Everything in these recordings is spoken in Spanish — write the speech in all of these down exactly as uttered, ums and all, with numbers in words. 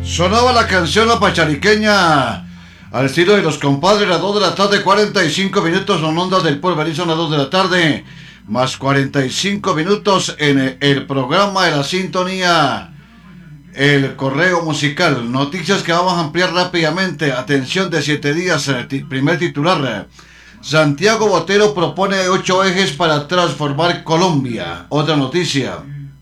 Sonaba la canción La Pachariqueña al estilo de los compadres, a las dos de la tarde, cuarenta y cinco minutos en ondas del Polverizo, a las dos de la tarde, más cuarenta y cinco minutos en el programa de la sintonía, el correo musical. Noticias que vamos a ampliar rápidamente. Atención, de siete días, primer titular. Santiago Botero propone ocho ejes para transformar Colombia. Otra noticia.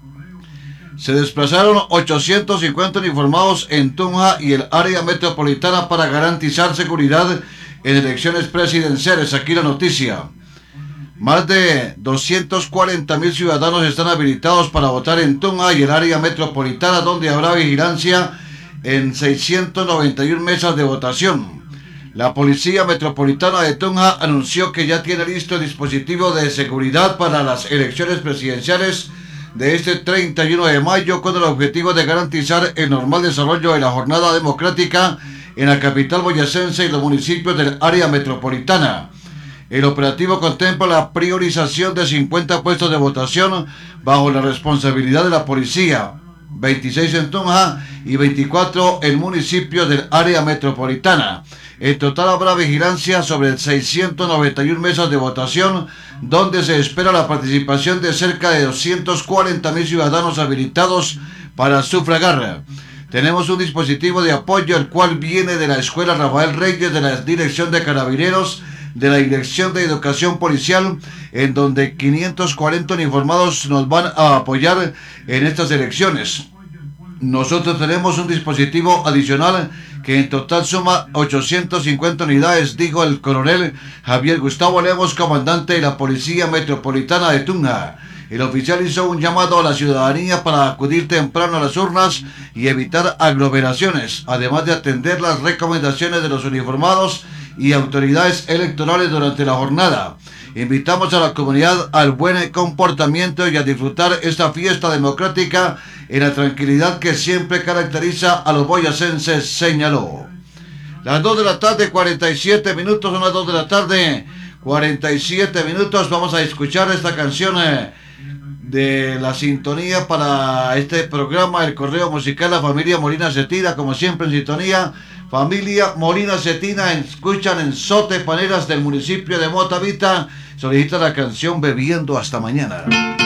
Se desplazaron ochocientos cincuenta uniformados en Tunja y el área metropolitana para garantizar seguridad en elecciones presidenciales. Aquí la noticia. Más de doscientos cuarenta mil ciudadanos están habilitados para votar en Tunja y el área metropolitana, donde habrá vigilancia en seiscientas noventa y una mesas de votación. La Policía Metropolitana de Tunja anunció que ya tiene listo el dispositivo de seguridad para las elecciones presidenciales de este treinta y uno de mayo, con el objetivo de garantizar el normal desarrollo de la jornada democrática en la capital boyacense y los municipios del área metropolitana. El operativo contempla la priorización de cincuenta puestos de votación bajo la responsabilidad de la policía, veintiséis en Tunja y veinticuatro en municipios del área metropolitana. En total habrá vigilancia sobre seiscientas noventa y una mesas de votación, donde se espera la participación de cerca de doscientos cuarenta mil ciudadanos habilitados para sufragar. Tenemos un dispositivo de apoyo, el cual viene de la Escuela Rafael Reyes, de la Dirección de Carabineros, de la Dirección de Educación Policial, en donde quinientos cuarenta uniformados nos van a apoyar en estas elecciones. Nosotros tenemos un dispositivo adicional que en total suma ochocientas cincuenta unidades, dijo el coronel Javier Gustavo Lemos, comandante de la Policía Metropolitana de Tunja. El oficial hizo un llamado a la ciudadanía para acudir temprano a las urnas y evitar aglomeraciones, además de atender las recomendaciones de los uniformados y autoridades electorales durante la jornada. Invitamos a la comunidad al buen comportamiento y a disfrutar esta fiesta democrática en la tranquilidad que siempre caracteriza a los boyacenses, señaló. Las dos de la tarde, cuarenta y siete minutos, son las dos de la tarde, cuarenta y siete minutos. Vamos a escuchar esta canción eh, de la sintonía para este programa, el correo musical. La familia Molina Cetina, como siempre en sintonía. Familia Molina Cetina, escuchan en Sote Paneras del municipio de Motavita. Solicita la canción Bebiendo hasta mañana.